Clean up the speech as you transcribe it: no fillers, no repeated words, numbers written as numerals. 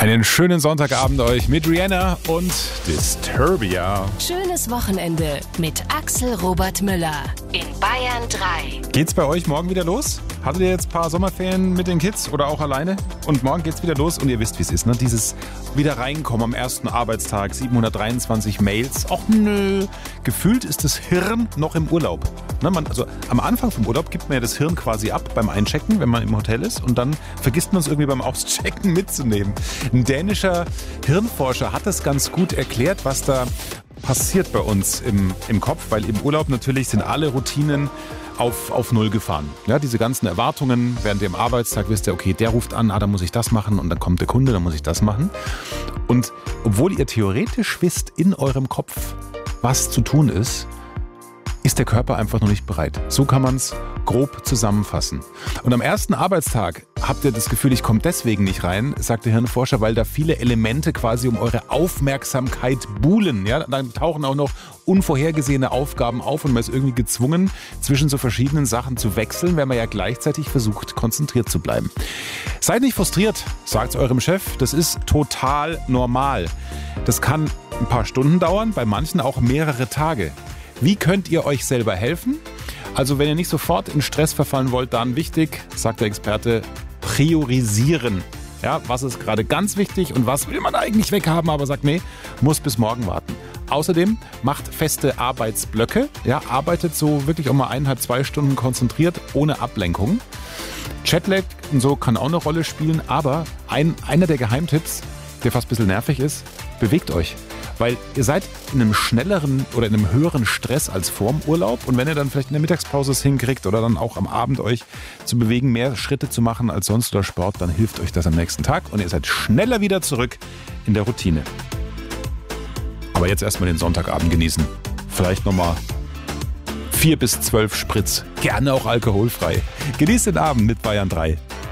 Einen schönen Sonntagabend euch mit Rihanna und Disturbia. Schönes Wochenende mit Axel Robert Müller in Bayern 3. Geht's bei euch morgen wieder los? Hattet ihr jetzt ein paar Sommerferien mit den Kids oder auch alleine? Und morgen geht's wieder los und ihr wisst, wie es ist, ne? Dieses wieder reinkommen am ersten Arbeitstag, 723 Mails. Och nö, gefühlt ist das Hirn noch im Urlaub. Ne, also am Anfang vom Urlaub gibt man ja das Hirn quasi ab beim Einchecken, wenn man im Hotel ist, und dann vergisst man es irgendwie beim Auschecken mitzunehmen. Ein dänischer Hirnforscher hat das ganz gut erklärt, was da passiert bei uns im Kopf, weil im Urlaub natürlich sind alle Routinen auf Null gefahren. Ja, diese ganzen Erwartungen während dem Arbeitstag, wisst ihr, okay, der ruft an, dann muss ich das machen, und dann kommt der Kunde, dann muss ich das machen. Und obwohl ihr theoretisch wisst in eurem Kopf, was zu tun ist der Körper einfach noch nicht bereit. So kann man es grob zusammenfassen. Und am ersten Arbeitstag habt ihr das Gefühl, ich komme deswegen nicht rein, sagt der Hirnforscher, weil da viele Elemente quasi um eure Aufmerksamkeit buhlen. Ja, dann tauchen auch noch unvorhergesehene Aufgaben auf und man ist irgendwie gezwungen, zwischen so verschiedenen Sachen zu wechseln, wenn man ja gleichzeitig versucht, konzentriert zu bleiben. Seid nicht frustriert, sagt eurem Chef, das ist total normal. Das kann ein paar Stunden dauern, bei manchen auch mehrere Tage. Wie könnt ihr euch selber helfen? Also wenn ihr nicht sofort in Stress verfallen wollt, dann wichtig, sagt der Experte, priorisieren. Ja, was ist gerade ganz wichtig und was will man eigentlich weghaben, aber sagt, nee, muss bis morgen warten. Außerdem macht feste Arbeitsblöcke, ja, arbeitet so wirklich auch mal 1,5-2 Stunden konzentriert, ohne Ablenkung. Chatlag und so kann auch eine Rolle spielen, aber einer der Geheimtipps, der fast ein bisschen nervig ist, bewegt euch. Weil ihr seid in einem schnelleren oder in einem höheren Stress als vorm Urlaub, und wenn ihr dann vielleicht in der Mittagspause es hinkriegt oder dann auch am Abend euch zu bewegen, mehr Schritte zu machen als sonst oder Sport, dann hilft euch das am nächsten Tag und ihr seid schneller wieder zurück in der Routine. Aber jetzt erstmal den Sonntagabend genießen. Vielleicht nochmal 4 bis 12 Spritz, gerne auch alkoholfrei. Genießt den Abend mit Bayern 3.